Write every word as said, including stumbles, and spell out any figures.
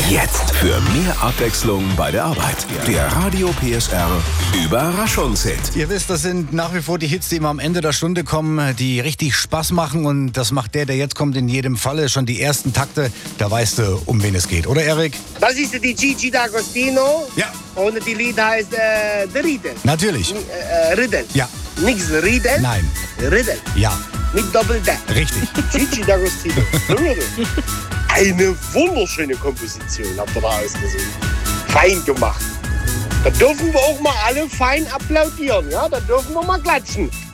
Jetzt für mehr Abwechslung bei der Arbeit. Der Radio P S R Überraschungshit. Ihr wisst, das sind nach wie vor die Hits, die immer am Ende der Stunde kommen, die richtig Spaß machen. Und das macht der, der jetzt kommt, in jedem Falle. Schon die ersten Takte, da weißt du, um wen es geht. Oder, Erik? Das ist die Gigi D'Agostino. Ja. Und die Lied heißt äh, The Riddle. Natürlich. Äh, Riddle. Ja. Nichts Riddle. Nein. Riddle. Ja. Mit Doppel-D. Richtig. Gigi D'Agostino. The Riddle. Eine wunderschöne Komposition habt ihr da ausgesucht. Fein gemacht. Da dürfen wir auch mal alle fein applaudieren, ja? Da dürfen wir mal klatschen.